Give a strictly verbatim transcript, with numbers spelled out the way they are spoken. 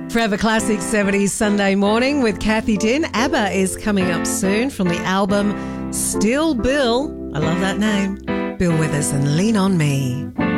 Forever Classic seventies Sunday morning with Kathy Din. ABBA is coming up soon from the album Still Bill. I love that name. Bill Withers and Lean On Me.